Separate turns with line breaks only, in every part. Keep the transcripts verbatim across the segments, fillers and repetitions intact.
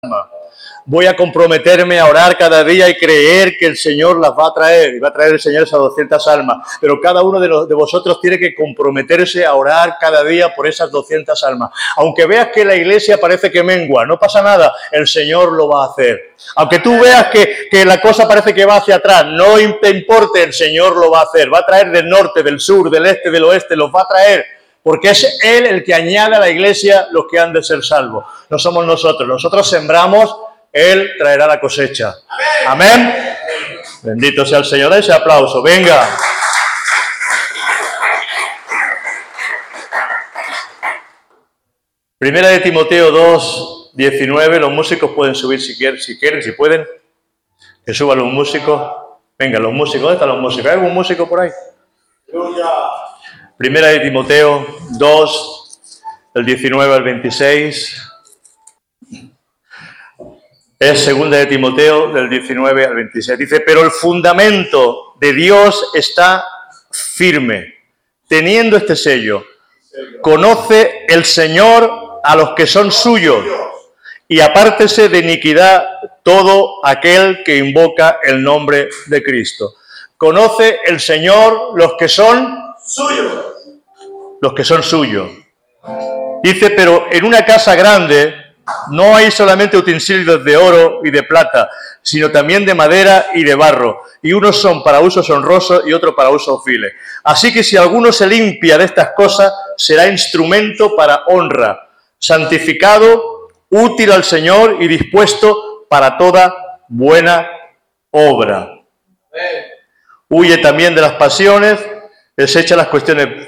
Voy a comprometerme a orar cada día y creer que el Señor las va a traer, y va a traer el Señor esas doscientas almas. Pero cada uno de, los, de vosotros tiene que comprometerse a orar cada día por esas doscientas almas. Aunque veas que la iglesia parece que mengua, no pasa nada, el Señor lo va a hacer. Aunque tú veas que, que la cosa parece que va hacia atrás, no te importe, el Señor lo va a hacer. Va a traer del norte, del sur, del este, del oeste, los va a traer. Porque es Él el que añade a la iglesia los que han de ser salvos. No somos nosotros. Nosotros sembramos, Él traerá la cosecha. Amén. Amén. Bendito sea el Señor. Ese aplauso. Venga. Primera de Timoteo dos, diecinueve. Los músicos pueden subir si quieren, si quieren, si pueden. Que suban los músicos. Venga, los músicos. ¿Dónde están los músicos? ¿Hay algún músico por ahí? Primera de Timoteo dos, del diecinueve al veintiséis. Es segunda de Timoteo del diecinueve al veintiséis. Dice, pero el fundamento de Dios está firme, teniendo este sello. Conoce el Señor a los que son suyos, y apártese de iniquidad todo aquel que invoca el nombre de Cristo. Conoce el Señor los que son suyos. Los que son suyos. Dice, pero en una casa grande no hay solamente utensilios de oro y de plata, sino también de madera y de barro, y unos son para usos honrosos y otros para usos viles. Así que si alguno se limpia de estas cosas, será instrumento para honra, santificado, útil al Señor y dispuesto para toda buena obra. Huye también de las pasiones, desecha las cuestiones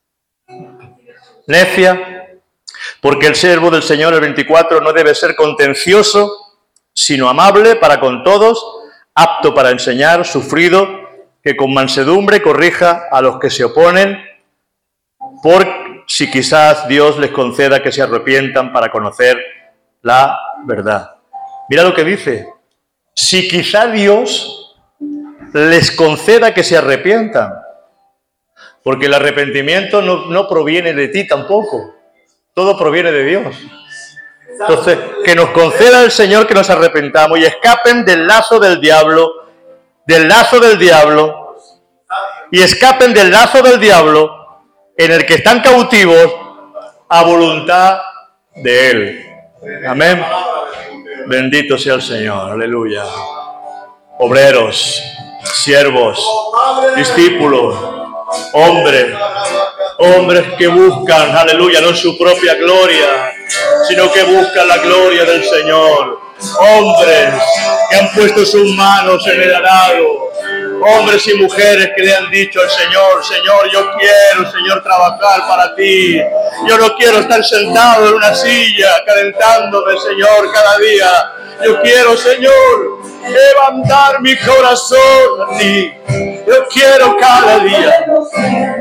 necia, porque el siervo del Señor, el veinticuatro, no debe ser contencioso, sino amable para con todos, apto para enseñar, sufrido, que con mansedumbre corrija a los que se oponen, por si quizás Dios les conceda que se arrepientan para conocer la verdad. Mira lo que dice, si quizá Dios les conceda que se arrepientan, porque el arrepentimiento no, no proviene de ti tampoco. Todo proviene de Dios. Entonces, que nos conceda el Señor que nos arrepentamos y escapen del lazo del diablo, del lazo del diablo, y escapen del lazo del diablo en el que están cautivos a voluntad de Él. Amén. Bendito sea el Señor. Aleluya. Obreros, siervos, discípulos, hombres, hombres que buscan, aleluya, no su propia gloria, sino que buscan la gloria del Señor. Hombres que han puesto sus manos en el arado. Hombres y mujeres que le han dicho al Señor, Señor, yo quiero, Señor, trabajar para ti. Yo no quiero estar sentado en una silla calentándome, Señor, cada día. Yo quiero, Señor, levantar mi corazón a ti. Yo quiero cada día